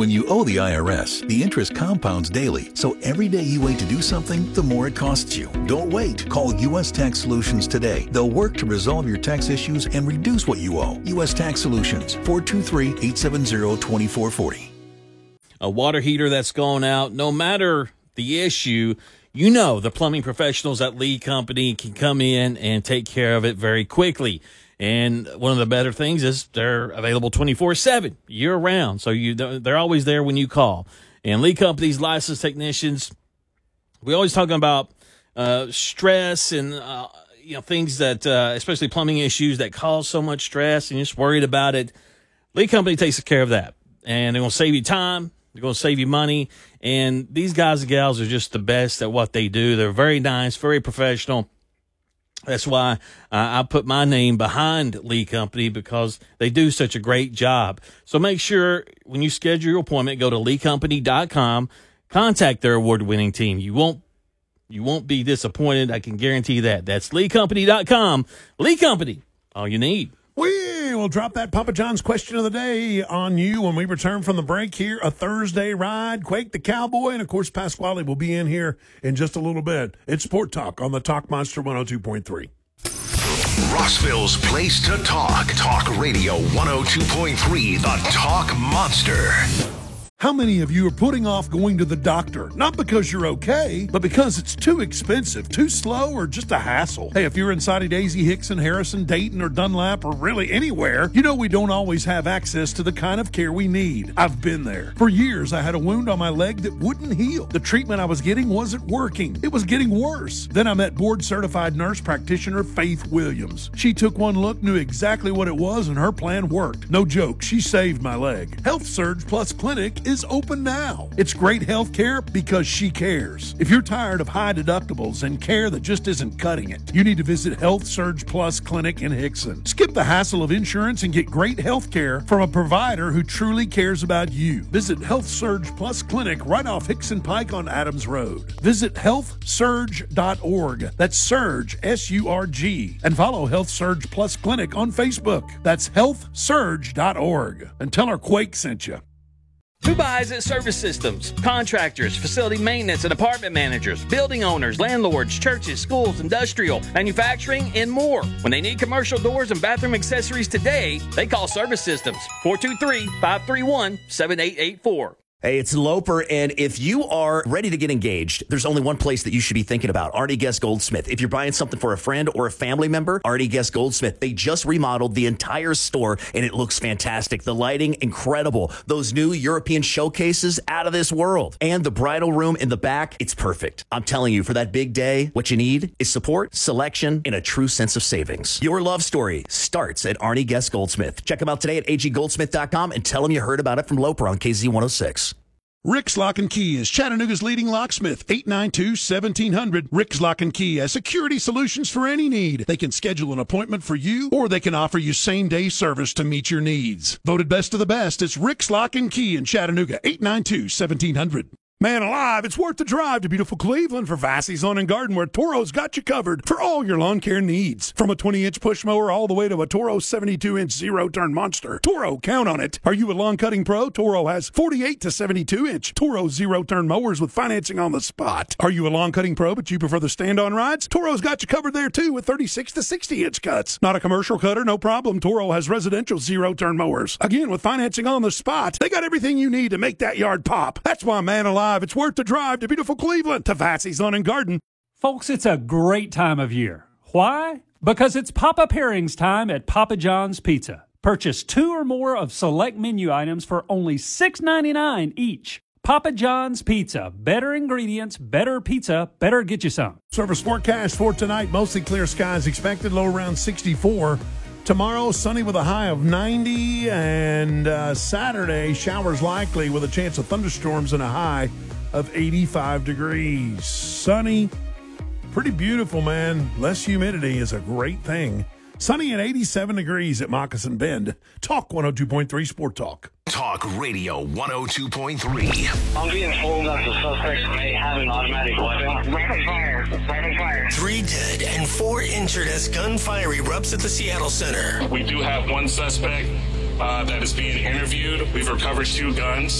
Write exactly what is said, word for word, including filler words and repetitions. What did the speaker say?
When you owe the I R S, the interest compounds daily, so every day you wait to do something, the more it costs you. Don't wait. Call U S Tax Solutions today. They'll work to resolve your tax issues and reduce what you owe. U S Tax Solutions, four two three, eight seven zero, two four four zero. A water heater that's going out, no matter the issue, you know the plumbing professionals at Lee Company can come in and take care of it very quickly. And one of the better things is they're available twenty-four seven, year-round. So you they're always there when you call. And Lee Company's licensed technicians, we always talking about uh, stress and uh, you know things that, uh, especially plumbing issues that cause so much stress, and you're just worried about it. Lee Company takes care of that. And they're going to save you time. They're going to save you money. And these guys and gals are just the best at what they do. They're very nice, very professional. That's why uh, I put my name behind Lee Company, because they do such a great job. So make sure when you schedule your appointment, go to lee company dot com, contact their award-winning team. You won't you won't be disappointed. I can guarantee that. That's lee company dot com. Lee Company, all you need. We will drop that Papa John's question of the day on you when we return from the break here. A Thursday ride, Quake the Cowboy, and, of course, Pasquale will be in here in just a little bit. It's Sport Talk on the Talk Monster one oh two point three. Rossville's place to talk. Talk Radio one oh two point three, the Talk Monster. How many of you are putting off going to the doctor? Not because you're okay, but because it's too expensive, too slow, or just a hassle. Hey, if you're in Soddy Daisy, Hickson, Harrison, Dayton, or Dunlap, or really anywhere, you know we don't always have access to the kind of care we need. I've been there. For years, I had a wound on my leg that wouldn't heal. The treatment I was getting wasn't working. It was getting worse. Then I met board-certified nurse practitioner Faith Williams. She took one look, knew exactly what it was, and her plan worked. No joke, she saved my leg. Health Surge Plus Clinic is is open now. It's great health care because she cares. If you're tired of high deductibles and care that just isn't cutting it, you need to visit Health Surge Plus Clinic in Hickson. Skip the hassle of insurance and get great health care from a provider who truly cares about you. Visit Health Surge Plus Clinic right off Hickson Pike on Adams Road. Visit health surge dot org. That's Surge, S U R G. And follow Health Surge Plus Clinic on Facebook. That's health surge dot org. And tell her Quake sent you. Who buys at Service Systems? Contractors, facility maintenance and apartment managers, building owners, landlords, churches, schools, industrial, manufacturing, and more. When they need commercial doors and bathroom accessories today, they call Service Systems. four two three, five three one, seven eight eight four. Hey, it's Loper, and if you are ready to get engaged, there's only one place that you should be thinking about, Artie Guest Goldsmith. If you're buying something for a friend or a family member, Artie Guest Goldsmith. They just remodeled the entire store, and it looks fantastic. The lighting, incredible. Those new European showcases, out of this world. And the bridal room in the back, it's perfect. I'm telling you, for that big day, what you need is support, selection, and a true sense of savings. Your love story starts at Artie Guest Goldsmith. Check them out today at a g goldsmith dot com and tell them you heard about it from Loper on K Z one oh six. Rick's Lock and Key is Chattanooga's leading locksmith. eight nine two, one seven zero zero. Rick's Lock and Key has security solutions for any need. They can schedule an appointment for you, or they can offer you same-day service to meet your needs. Voted best of the best, it's Rick's Lock and Key in Chattanooga. eight nine two, one seven zero zero. Man alive, it's worth the drive to beautiful Cleveland for Vassey's Lawn and Garden, where Toro's got you covered for all your lawn care needs. From a twenty-inch push mower all the way to a Toro seventy-two inch zero-turn monster. Toro, count on it. Are you a lawn cutting pro? Toro has forty-eight to seventy-two inch Toro zero-turn mowers with financing on the spot. Are you a lawn cutting pro but you prefer the stand-on rides? Toro's got you covered there too with thirty-six to sixty inch cuts. Not a commercial cutter? No problem. Toro has residential zero-turn mowers. Again, with financing on the spot. They got everything you need to make that yard pop. That's why, man alive, it's worth the drive to beautiful Cleveland to Vassey's Lawn and Garden. Folks, it's a great time of year. Why? Because it's Papa Pairings time at Papa John's Pizza. Purchase two or more of select menu items for only six ninety-nine each. Papa John's Pizza. Better ingredients, better pizza, better get you some. Service forecast for tonight, mostly clear skies expected, low around sixty-four. Tomorrow, sunny with a high of ninety, and uh, Saturday, showers likely with a chance of thunderstorms and a high of eighty-five degrees. Sunny, pretty beautiful, man. Less humidity is a great thing. Sunny at eighty-seven degrees at Moccasin Bend. Talk one oh two point three Sport Talk. Talk Radio one oh two point three. I'm being told that the suspect may have an automatic weapon. Rapid fire. Rapid fire. Three dead and four injured as gunfire erupts at the Seattle Center. We do have one suspect uh, that is being interviewed. We've recovered two guns.